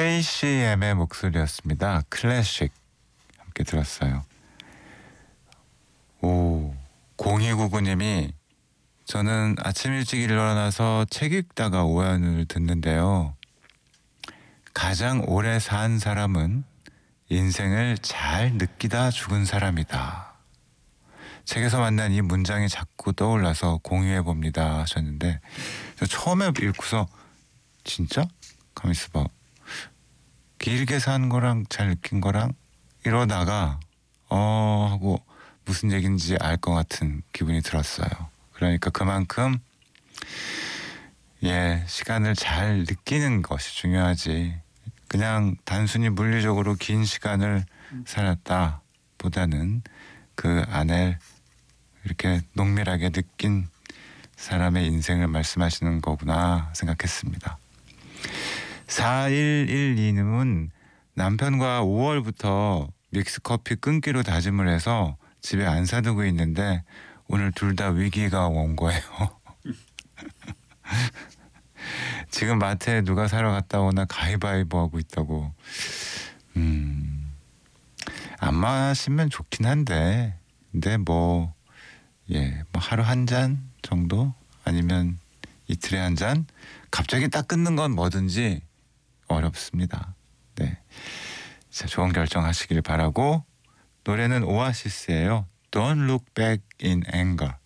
KCM의 목소리였습니다. 클래식 함께 들었어요. 오, 0299님이 저는 아침 일찍 일어나서 책 읽다가 오연을 듣는데요. 가장 오래 산 사람은 인생을 잘 느끼다 죽은 사람이다. 책에서 만난 이 문장이 자꾸 떠올라서 공유해 봅니다 하셨는데, 처음에 읽고서 진짜? 가만히 있어봐. 길게 산 거랑 잘 느낀 거랑 이러다가 하고 무슨 얘기인지 알 것 같은 기분이 들었어요. 그러니까 그만큼 시간을 잘 느끼는 것이 중요하지, 그냥 단순히 물리적으로 긴 시간을 살았다 보다는 그 안에 이렇게 농밀하게 느낀 사람의 인생을 말씀하시는 거구나 생각했습니다. 4112님은 남편과 5월부터 믹스커피 끊기로 다짐을 해서 집에 안 사두고 있는데 오늘 둘 다 위기가 온 거예요. 지금 마트에 누가 사러 갔다 오나 가위바위보 하고 있다고. 안 마시면 좋긴 한데, 근데 뭐 하루 한 잔 정도, 아니면 이틀에 한 잔, 갑자기 딱 끊는 건 뭐든지 어렵습니다. 네, 자, 좋은 결정하시길 바라고, 노래는 오아시스예요. Don't look back in anger.